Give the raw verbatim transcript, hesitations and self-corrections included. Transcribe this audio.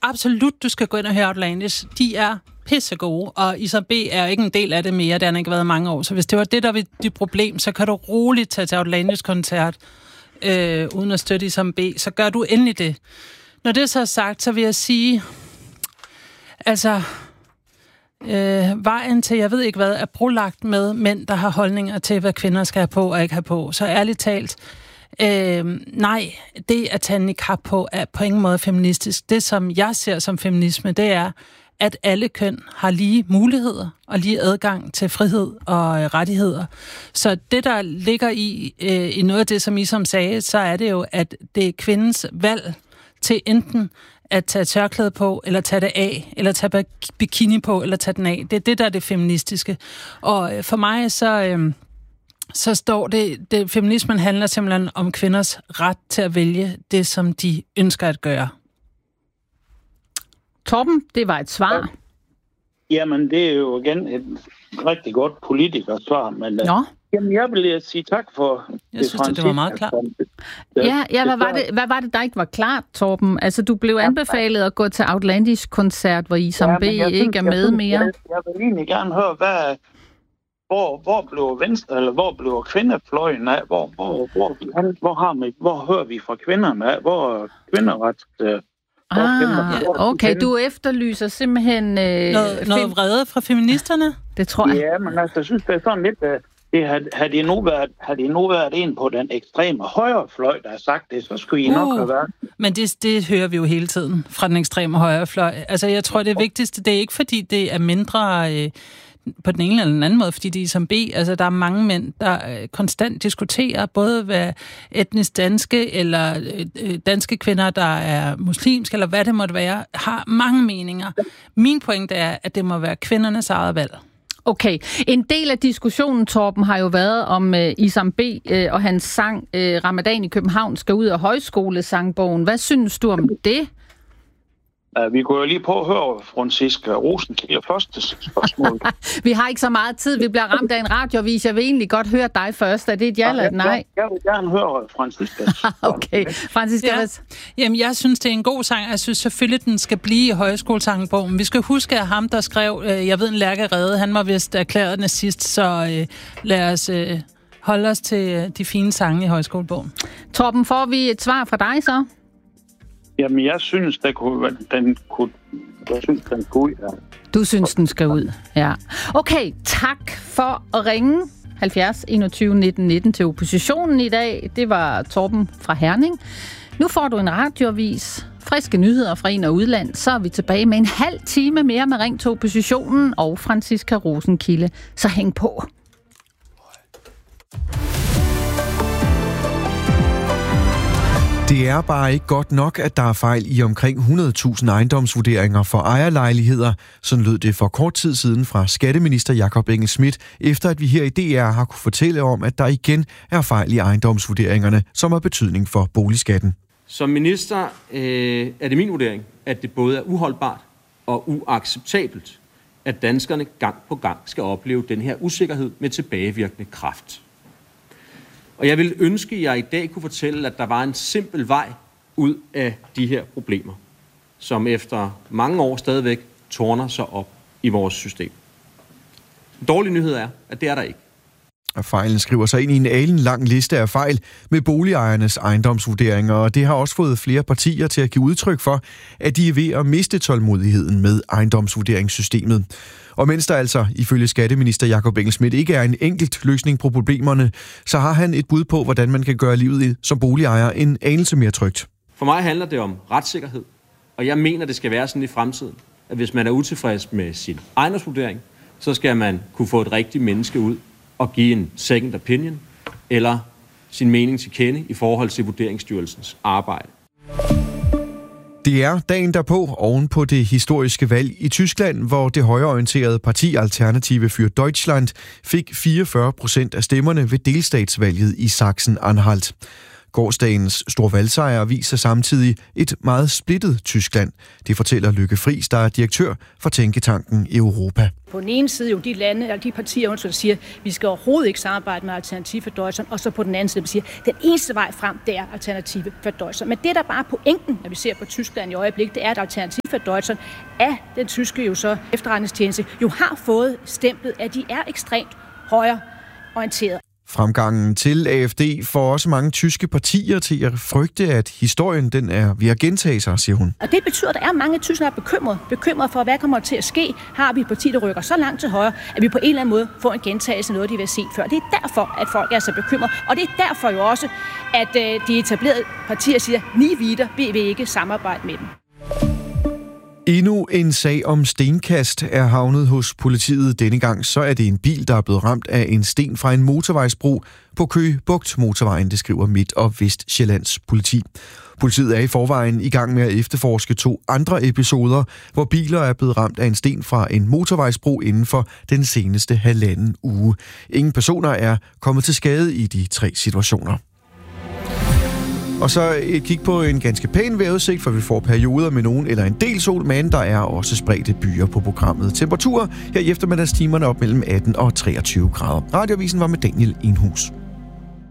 absolut, du skal gå ind og høre Outlandish. De er pissegode, og Isam B er ikke en del af det mere. Det har ikke været mange år. Så hvis det var det, der var dit problem, så kan du roligt tage til Outlandish-koncert, øh, uden at støtte Isam B. Så gør du endelig det. Når det så er sagt, så vil jeg sige, altså, øh, vejen til, jeg ved ikke hvad, er brolagt med mænd, der har holdninger til, hvad kvinder skal have på og ikke have på. Så ærligt talt, øh, nej, det at tage en niqab på er på ingen måde feministisk. Det, som jeg ser som feminisme, det er, at alle køn har lige muligheder og lige adgang til frihed og øh, rettigheder. Så det, der ligger i, øh, i noget af det, som I som sagde, så er det jo, at det er kvindens valg til enten at tage tørklæde på, eller tage det af, eller tage bikini på, eller tage den af. Det er det, der er det feministiske. Og øh, for mig, så, øh, så står det, det, feminismen handler simpelthen om kvinders ret til at vælge det, som de ønsker at gøre. Torben, det var et svar. Jamen, det er jo igen et rigtig godt politikersvar, men Nå. Jamen, jeg vil sige tak for... Jeg det synes, det, det var meget klart. Ja, ja hvad, var det, hvad var det, der ikke var klart, Torben? Altså, du blev anbefalet at gå til Outlandish-koncert, hvor Isam ja, B ikke synes, er med synes, mere. Jeg, jeg vil egentlig gerne høre, hvad... Hvor, hvor blev venstre, eller hvor blev kvindefløjen af? Hvor, hvor, hvor, hvor, har vi, hvor hører vi fra kvinderne af? Hvor kvinderet... Øh, Ah, okay, du efterlyser simpelthen... Øh, noget, noget vrede fra feministerne? Det tror jeg. Ja, men altså, jeg synes, det er sådan lidt... Det har, har, de nu været, har de nu været en på den ekstreme højrefløj, der har sagt det, så skulle I uh, nok have været. Men det, det hører vi jo hele tiden fra den ekstreme højrefløj. Altså, jeg tror, det vigtigste, det er ikke, fordi det er mindre... Øh, på den ene eller den anden måde, fordi de er som B. Altså, der er mange mænd, der konstant diskuterer, både hvad etnisk danske, eller øh, danske kvinder, der er muslimske, eller hvad det måtte være, har mange meninger. Min pointe er, at det må være kvindernes eget valg. Okay. En del af diskussionen, Torben, har jo været om uh, Isam B. Uh, og hans sang uh, Ramadan i København skal ud af højskolesangbogen. Hvad synes du om det? Uh, vi går jo lige på at høre Franciska Rosenkilde første spørgsmål. Vi har ikke så meget tid. Vi bliver ramt af en radioavis. Jeg vil egentlig godt høre dig først. Er det et ja eller et nej? Jeg, jeg vil gerne høre Franciska. Okay. Franciska, ja. Jamen, jeg synes, det er en god sang. Jeg synes selvfølgelig, den skal blive i højskolesangbogen. Vi skal huske, at ham, der skrev, øh, jeg ved en Lærke Rede, han var vist erklæret nazist, så øh, lad os øh, holde os til øh, de fine sange i højskolebogen. Torben, får vi et svar fra dig så? Jamen, jeg synes, der kunne, den kunne, jeg synes, den kunne ud. Ja. Du synes, den skal ud, ja. Okay, tak for at ringe. halvfjerds enogtyve nitten nitten til oppositionen i dag. Det var Torben fra Herning. Nu får du en radioavis, friske nyheder fra ind- og udland. Så er vi tilbage med en halv time mere med Ring til oppositionen og Franciska Rosenkilde. Så hæng på. Det er bare ikke godt nok, at der er fejl i omkring hundrede tusind ejendomsvurderinger for ejerlejligheder. Sådan lød det for kort tid siden fra skatteminister Jakob Engel-Schmidt, efter at vi her i D R har kunne fortælle om, at der igen er fejl i ejendomsvurderingerne, som har betydning for boligskatten. Som minister øh, er det min vurdering, at det både er uholdbart og uacceptabelt, at danskerne gang på gang skal opleve den her usikkerhed med tilbagevirkende kraft. Og jeg vil ønske, at jeg i dag kunne fortælle, at der var en simpel vej ud af de her problemer, som efter mange år stadigvæk tårner sig op i vores system. En dårlig nyhed er, at det er der ikke. Og fejlen skriver sig ind i en alen lang liste af fejl med boligejernes ejendomsvurderinger, og det har også fået flere partier til at give udtryk for, at de er ved at miste tålmodigheden med ejendomsvurderingssystemet. Og mens der altså ifølge skatteminister Jakob Engel-Schmidt ikke er en enkelt løsning på problemerne, så har han et bud på, hvordan man kan gøre livet som boligejer en anelse mere trygt. For mig handler det om retssikkerhed, og jeg mener, det skal være sådan i fremtiden, at hvis man er utilfreds med sin ejendomsvurdering, så skal man kunne få et rigtigt menneske ud og give en second opinion eller sin mening til kende i forhold til Vurderingsstyrelsens arbejde. Det er dagen derpå oven på det historiske valg i Tyskland, hvor det højreorienterede parti Alternative für Deutschland fik fireogfyrre procent af stemmerne ved delstatsvalget i Sachsen-Anhalt. Gårsdagens store valgsejr viser samtidig et meget splittet Tyskland. Det fortæller Lykke Friis, der er direktør for Tænketanken Europa. På den ene side jo de lande, eller de partier, der siger, at vi skal overhovedet ikke samarbejde med Alternative for Deutschland, og så på den anden side, der siger, at den eneste vej frem, det er Alternative for Deutschland. Men det, der bare er pointen, når vi ser på Tyskland i øjeblikket, det er, at Alternative for Deutschland af den tyske jo så efterretningstjeneste jo har fået stemplet, at de er ekstremt højreorienteret. Fremgangen til A F D får også mange tyske partier til at frygte, at historien den er ved at gentage sig, siger hun. Og det betyder, at der er mange tyskere, der er bekymret. Bekymret for, hvad kommer til at ske. Har vi et parti, der rykker så langt til højre, at vi på en eller anden måde får en gentagelse af noget, de vil have set før. Det er derfor, at folk er så bekymrede. Og det er derfor jo også, at de etablerede partier siger, ni videre, vi vil ikke samarbejde med dem. Endnu en sag om stenkast er havnet hos politiet. Denne gang så er det en bil, der er blevet ramt af en sten fra en motorvejsbro på Køge Bugt motorvejen, det skriver Midt- og Vestsjællands politi. Politiet er i forvejen i gang med at efterforske to andre episoder, hvor biler er blevet ramt af en sten fra en motorvejsbro inden for den seneste halvanden uge. Ingen personer er kommet til skade i de tre situationer. Og så et kig på en ganske pæn vejrudsigt, for vi får perioder med nogen eller en del sol, men der er også spredte byer på programmet. Temperaturer her i eftermiddagstimerne op mellem atten og treogtyve grader. Radioavisen var med Daniel Enhus.